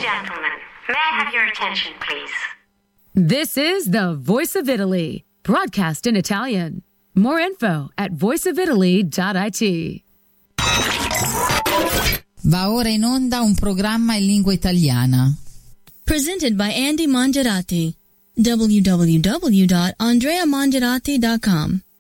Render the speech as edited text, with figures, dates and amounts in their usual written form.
gentlemen, may I have your attention, please? This is the Voice of Italy, broadcast in Italian. More info at voiceofitaly.it. Va ora in onda un programma in lingua italiana. Presented by Andy Mongerati. www.andreamongerati.com